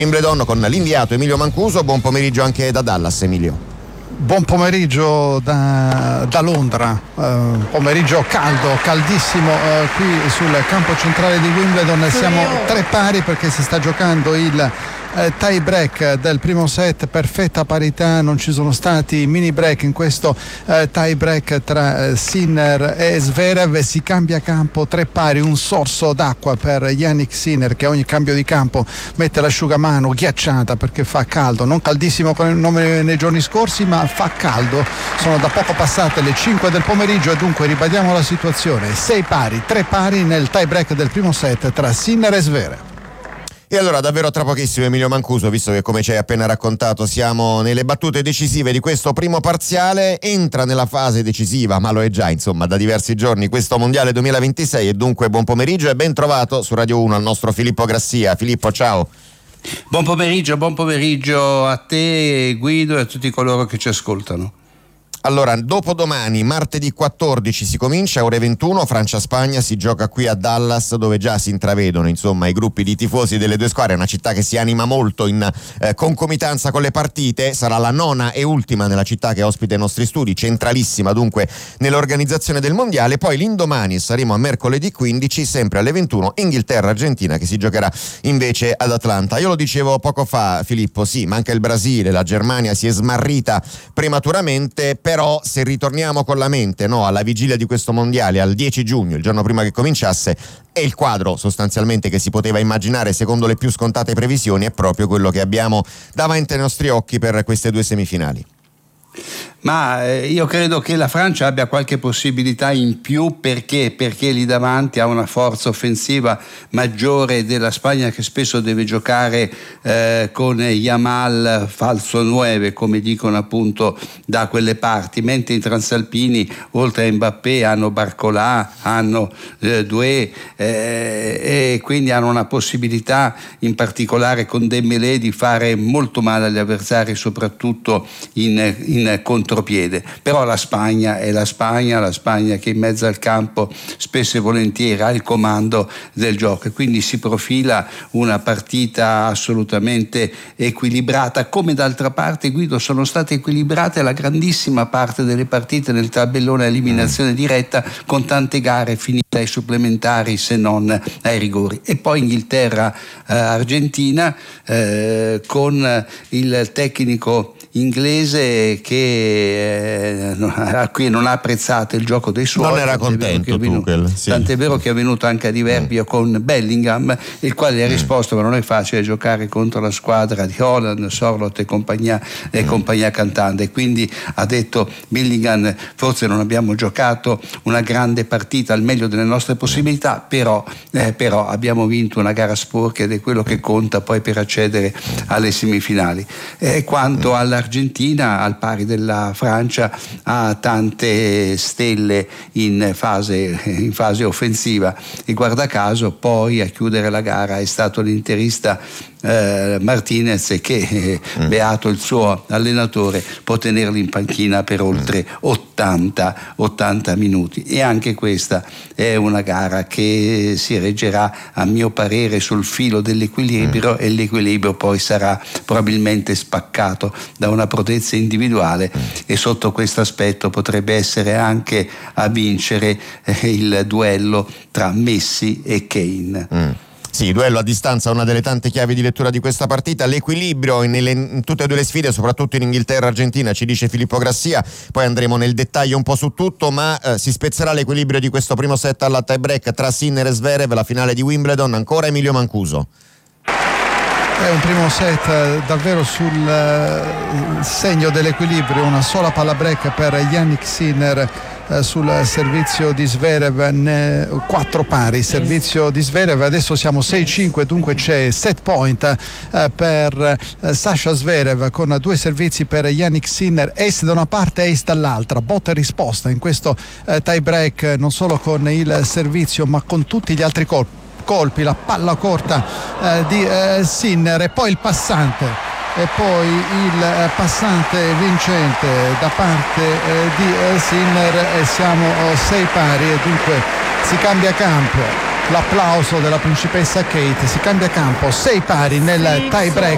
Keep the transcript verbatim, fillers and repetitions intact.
Wimbledon con l'inviato Emilio Mancuso. Buon pomeriggio anche da Dallas, Emilio. Buon pomeriggio da, da Londra, uh, pomeriggio caldo, caldissimo uh, qui sul campo centrale di Wimbledon. Siamo tre pari perché si sta giocando il eh, tie break del primo set, perfetta parità, non ci sono stati mini break in questo eh, tie break tra eh, Sinner e Zverev. Si cambia campo, tre pari, un sorso d'acqua per Jannik Sinner che a ogni cambio di campo mette l'asciugamano ghiacciata perché fa caldo, non caldissimo come nei giorni scorsi ma fa caldo. Sono da poco passate le cinque del pomeriggio e dunque ribadiamo la situazione: sei pari, tre pari nel tie break del primo set tra Sinner e Zverev. E allora davvero tra pochissimo, Emilio Mancuso, visto che come ci hai appena raccontato siamo nelle battute decisive di questo primo parziale, entra nella fase decisiva, ma lo è già insomma da diversi giorni, questo mondiale duemilaventisei. E dunque buon pomeriggio e ben trovato su Radio uno al nostro Filippo Grassia. Filippo, ciao. Buon pomeriggio, buon pomeriggio a te Guido e a tutti coloro che ci ascoltano. Allora, dopodomani, martedì quattordici, si comincia, ore ventuno, Francia-Spagna, si gioca qui a Dallas, dove già si intravedono insomma i gruppi di tifosi delle due squadre. È una città che si anima molto in eh, concomitanza con le partite. Sarà la nona e ultima nella città che ospita i nostri studi, centralissima dunque nell'organizzazione del mondiale. Poi l'indomani saremo a mercoledì quindici, sempre alle ventuno, Inghilterra-Argentina, che si giocherà invece ad Atlanta. Io lo dicevo poco fa, Filippo, sì, manca il Brasile, la Germania si è smarrita prematuramente. Però se ritorniamo con la mente, no, alla vigilia di questo mondiale, al dieci giugno, il giorno prima che cominciasse, e il quadro sostanzialmente che si poteva immaginare secondo le più scontate previsioni è proprio quello che abbiamo davanti ai nostri occhi per queste due semifinali. Ma eh, io credo che la Francia abbia qualche possibilità in più perché perché lì davanti ha una forza offensiva maggiore della Spagna, che spesso deve giocare eh, con Yamal falso nove, come dicono appunto da quelle parti, mentre i transalpini oltre a Mbappé hanno Barcola, hanno eh, Doué eh, e quindi hanno una possibilità in particolare con Dembélé di fare molto male agli avversari, soprattutto in, in contropiede. Però la Spagna è la Spagna, la Spagna che in mezzo al campo spesso e volentieri ha il comando del gioco, e quindi si profila una partita assolutamente equilibrata, come d'altra parte, Guido, sono state equilibrate la grandissima parte delle partite nel tabellone a eliminazione diretta, con tante gare finite ai supplementari se non ai rigori. E poi Inghilterra eh, Argentina eh, con il tecnico inglese che eh, a cui non ha apprezzato il gioco dei suoi, non era contento Tuchel, sì. Tant'è vero che è avvenuto anche a diverbio mm. con Bellingham, il quale gli ha risposto mm. che non è facile giocare contro la squadra di Holland, Sorloth e compagnia, e mm. compagnia cantante, e quindi ha detto Bellingham: forse non abbiamo giocato una grande partita al meglio delle nostre possibilità, però, eh, però abbiamo vinto una gara sporca ed è quello che conta poi per accedere alle semifinali. E quanto alla Argentina, al pari della Francia, ha tante stelle in fase, in fase offensiva, e guarda caso poi a chiudere la gara è stato l'interista eh, Martinez che, eh, mm. beato il suo allenatore, può tenerlo in panchina per oltre ottanta minuti. E anche questa è una gara che si reggerà a mio parere sul filo dell'equilibrio, mm. e l'equilibrio poi sarà probabilmente spaccato da una prodezza individuale, mm. e sotto questo aspetto potrebbe essere anche a vincere eh, il duello tra Messi e Kane. Mm. Sì, duello a distanza, una delle tante chiavi di lettura di questa partita. L'equilibrio nelle, in tutte e due le sfide, soprattutto in Inghilterra-Argentina, ci dice Filippo Grassia. Poi andremo nel dettaglio un po' su tutto, ma eh, si spezzerà l'equilibrio di questo primo set alla tie break tra Sinner e Zverev, la finale di Wimbledon. Ancora Emilio Mancuso. È un primo set davvero sul uh, segno dell'equilibrio, una sola palla break per Jannik Sinner uh, sul servizio di Zverev, ne, quattro pari servizio di Zverev. Adesso siamo sei cinque, dunque c'è set point uh, per uh, Sasha Zverev, con due servizi per Jannik Sinner, ace da una parte e ace dall'altra, botta e risposta in questo uh, tie break, non solo con il servizio ma con tutti gli altri colpi. colpi la palla corta eh, di eh, Sinner, e poi il passante e poi il eh, passante vincente da parte eh, di eh, Sinner, e siamo oh, sei pari, e dunque si cambia campo. L'applauso della principessa Kate, si cambia campo, sei pari nel tie break